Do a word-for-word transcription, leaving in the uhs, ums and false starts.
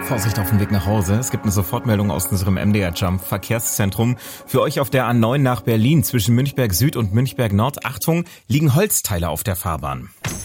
Vorsicht auf dem Weg nach Hause. Es gibt eine Sofortmeldung aus unserem M D R Jump Verkehrszentrum. Für euch auf der A neun nach Berlin zwischen Münchberg Süd und Münchberg Nord. Achtung, liegen Holzteile auf der Fahrbahn.